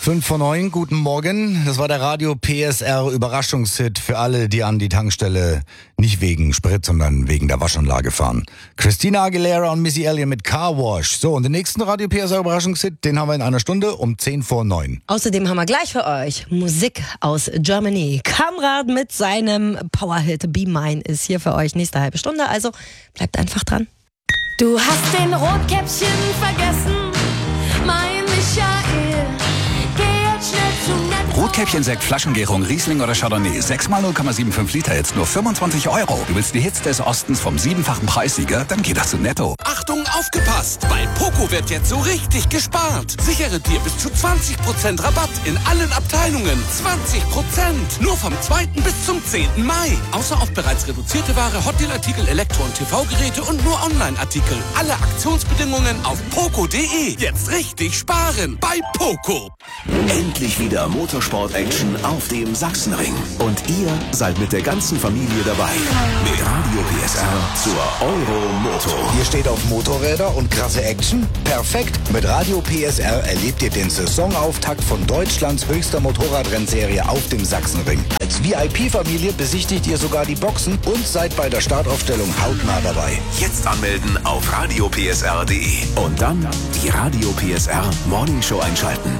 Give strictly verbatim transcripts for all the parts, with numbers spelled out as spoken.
Fünf vor neun, guten Morgen. Das war der Radio P S R Überraschungshit für alle, die an die Tankstelle nicht wegen Sprit, sondern wegen der Waschanlage fahren. Christina Aguilera und Missy Elliott mit Car Wash. So, und den nächsten Radio P S R Überraschungshit, den haben wir in einer Stunde um zehn vor neun. Außerdem haben wir gleich für euch Musik aus Germany. Kamrad mit seinem Powerhit Be Mine ist hier für euch nächste halbe Stunde, also bleibt einfach dran. Du hast den Rotkäppchen vergessen, mein Michael. Geh jetzt schnell zum Netto. Rotkäppchen-Sekt, Flaschengärung, Riesling oder Chardonnay. sechs mal null Komma fünfundsiebzig Liter, jetzt nur fünfundzwanzig Euro. Du willst die Hits des Ostens vom siebenfachen Preissieger? Dann geh doch zu Netto. Achtung, aufgepasst! Bei Poco wird jetzt so richtig gespart. Sichere dir bis zu zwanzig Prozent Rabatt in allen Abteilungen. zwanzig Prozent! Nur vom zweiten bis zum zehnten Mai. Außer auf bereits reduzierte Ware, Hotdeal-Artikel, Elektro- und T V-Geräte und nur Online-Artikel. Alle Aktionsbedingungen auf poco punkt de. Jetzt richtig sparen bei Poco. Endlich wieder Motorsport-Action auf dem Sachsenring. Und ihr seid mit der ganzen Familie dabei. Mit Radio P S R zur Euro-Moto. Ihr steht auf Motorräder und krasse Action? Perfekt! Mit Radio P S R erlebt ihr den Saisonauftakt von Deutschlands höchster Motorradrennserie auf dem Sachsenring. Als V I P-Familie besichtigt ihr sogar die Boxen und seid bei der Startaufstellung hautnah dabei. Jetzt anmelden auf radio p s r punkt de. Und dann die Radio P S R Morning Show einschalten.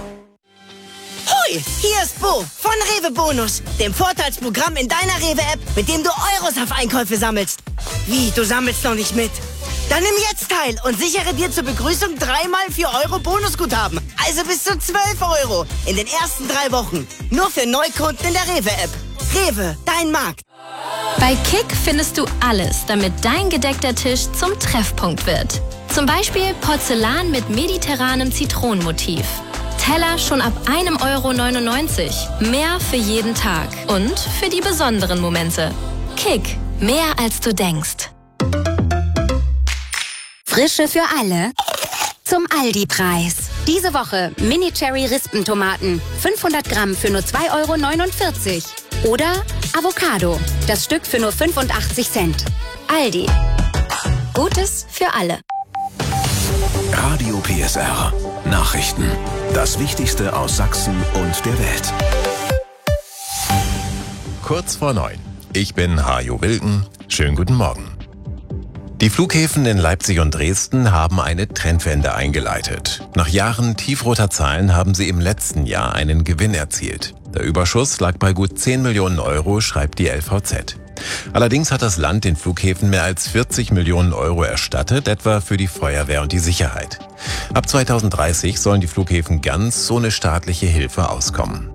Hoi, hier ist Bo von Rewe Bonus, dem Vorteilsprogramm in deiner Rewe-App, mit dem du Euros auf Einkäufe sammelst. Wie, du sammelst noch nicht mit? Dann nimm jetzt teil und sichere dir zur Begrüßung dreimal vier Euro Bonusguthaben. Also bis zu zwölf Euro in den ersten drei Wochen. Nur für Neukunden in der Rewe-App. Rewe, dein Markt. Bei Kick findest du alles, damit dein gedeckter Tisch zum Treffpunkt wird. Zum Beispiel Porzellan mit mediterranem Zitronenmotiv. Teller schon ab einem Euro neunundneunzig. Mehr für jeden Tag und für die besonderen Momente. Kick, mehr als du denkst. Frische für alle zum Aldi-Preis. Diese Woche Mini-Cherry-Rispentomaten. fünfhundert Gramm für nur zwei Euro neunundvierzig. Oder Avocado. Das Stück für nur fünfundachtzig Cent. Aldi. Gutes für alle. Radio P S R. Nachrichten. Das Wichtigste aus Sachsen und der Welt. Kurz vor neun. Ich bin Hajo Wilken. Schönen guten Morgen. Die Flughäfen in Leipzig und Dresden haben eine Trendwende eingeleitet. Nach Jahren tiefroter Zahlen haben sie im letzten Jahr einen Gewinn erzielt. Der Überschuss lag bei gut zehn Millionen Euro, schreibt die L V Z. Allerdings hat das Land den Flughäfen mehr als vierzig Millionen Euro erstattet, etwa für die Feuerwehr und die Sicherheit. Ab zweitausenddreißig sollen die Flughäfen ganz ohne staatliche Hilfe auskommen.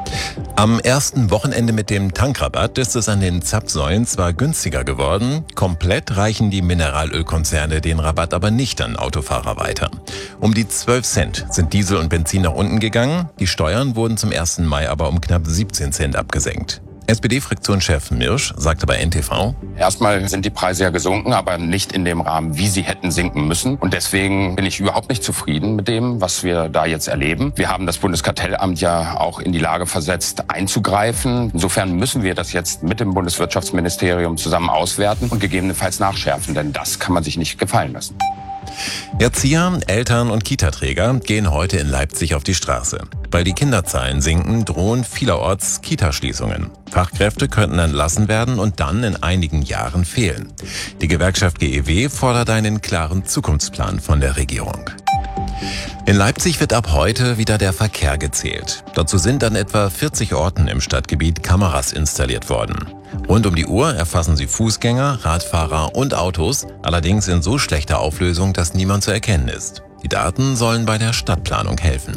Am ersten Wochenende mit dem Tankrabatt ist es an den Zapfsäulen zwar günstiger geworden, komplett reichen die Mineralölkonzerne den Rabatt aber nicht an Autofahrer weiter. Um die zwölf Cent sind Diesel und Benzin nach unten gegangen, die Steuern wurden zum ersten Mai aber um knapp siebzehn Cent abgesenkt. S P D-Fraktionschef Mirsch sagte bei N T V: Erstmal sind die Preise ja gesunken, aber nicht in dem Rahmen, wie sie hätten sinken müssen. Und deswegen bin ich überhaupt nicht zufrieden mit dem, was wir da jetzt erleben. Wir haben das Bundeskartellamt ja auch in die Lage versetzt, einzugreifen. Insofern müssen wir das jetzt mit dem Bundeswirtschaftsministerium zusammen auswerten und gegebenenfalls nachschärfen, denn das kann man sich nicht gefallen lassen. Erzieher, Eltern und Kitaträger gehen heute in Leipzig auf die Straße. Weil die Kinderzahlen sinken, drohen vielerorts Kitaschließungen. Fachkräfte könnten entlassen werden und dann in einigen Jahren fehlen. Die Gewerkschaft G E W fordert einen klaren Zukunftsplan von der Regierung. In Leipzig wird ab heute wieder der Verkehr gezählt. Dazu sind an etwa vierzig Orten im Stadtgebiet Kameras installiert worden. Rund um die Uhr erfassen sie Fußgänger, Radfahrer und Autos, allerdings in so schlechter Auflösung, dass niemand zu erkennen ist. Die Daten sollen bei der Stadtplanung helfen.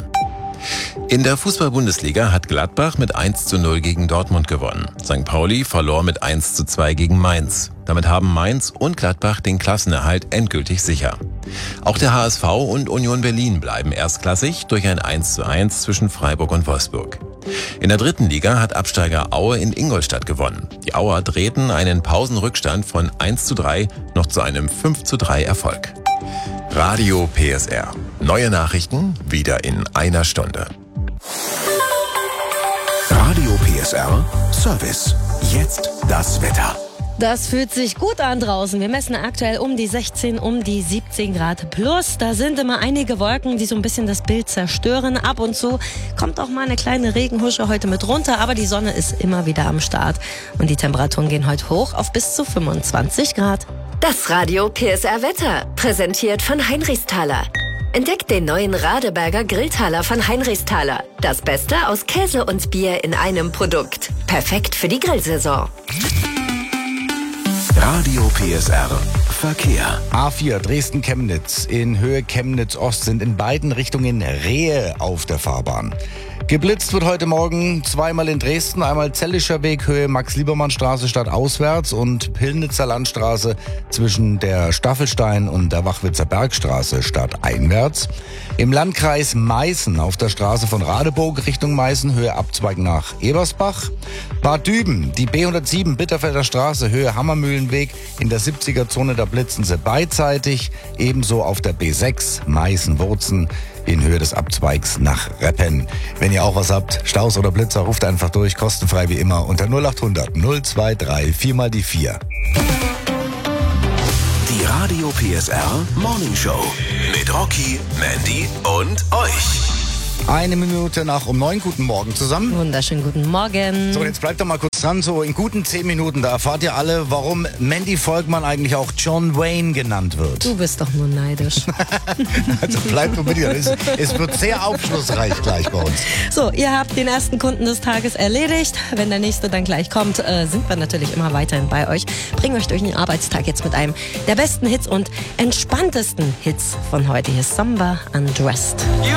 In der Fußball-Bundesliga hat Gladbach mit eins zu null gegen Dortmund gewonnen. Sankt Pauli verlor mit eins zu zwei gegen Mainz. Damit haben Mainz und Gladbach den Klassenerhalt endgültig sicher. Auch der H S V und Union Berlin bleiben erstklassig durch ein eins zu eins zwischen Freiburg und Wolfsburg. In der dritten Liga hat Absteiger Aue in Ingolstadt gewonnen. Die Auer drehten einen Pausenrückstand von eins zu drei noch zu einem fünf zu drei Erfolg. Radio P S R. Neue Nachrichten wieder in einer Stunde. Radio P S R Service. Jetzt das Wetter. Das fühlt sich gut an draußen. Wir messen aktuell um die sechzehn, um die siebzehn Grad plus. Da sind immer einige Wolken, die so ein bisschen das Bild zerstören. Ab und zu kommt auch mal eine kleine Regenhusche heute mit runter, aber die Sonne ist immer wieder am Start. Und die Temperaturen gehen heute hoch auf bis zu fünfundzwanzig Grad. Das Radio P S R Wetter, präsentiert von Heinrichsthaler. Entdeckt den neuen Radeberger Grilltaler von Heinrichsthaler. Das Beste aus Käse und Bier in einem Produkt. Perfekt für die Grillsaison. Radio P S R Verkehr. A vier Dresden-Chemnitz in Höhe Chemnitz-Ost sind in beiden Richtungen Rehe auf der Fahrbahn. Geblitzt wird heute Morgen zweimal in Dresden, einmal Zellischer Weg, Höhe Max-Liebermann-Straße stadtauswärts und Pillnitzer Landstraße zwischen der Staffelstein und der Wachwitzer Bergstraße stadteinwärts. Im Landkreis Meißen auf der Straße von Radeburg Richtung Meißen, Höhe Abzweig nach Ebersbach. Bad Düben, die B hundertsieben Bitterfelder Straße, Höhe Hammermühlenweg, in der siebziger-Zone, da blitzen sie beidseitig. Ebenso auf der B sechs Meißen-Wurzen in Höhe des Abzweigs nach Reppen. Wenn ihr auch was habt, Staus oder Blitzer, ruft einfach durch, kostenfrei wie immer unter null acht hundert null zwei drei vier mal die vier. Die Radio P S R Morning Show mit Rocky, Mandy und euch. Eine Minute nach um neun. Guten Morgen zusammen. Wunderschönen guten Morgen. So, jetzt bleibt doch mal kurz dran. So in guten zehn Minuten, da erfahrt ihr alle, warum Mandy Volkmann eigentlich auch John Wayne genannt wird. Du bist doch nur neidisch. Also bleibt nur mit dir. Es, es wird sehr aufschlussreich gleich bei uns. So, ihr habt den ersten Kunden des Tages erledigt. Wenn der nächste dann gleich kommt, äh, sind wir natürlich immer weiterhin bei euch. Bringen euch durch den Arbeitstag jetzt mit einem der besten Hits und entspanntesten Hits von heute. Hier ist Samba Undressed.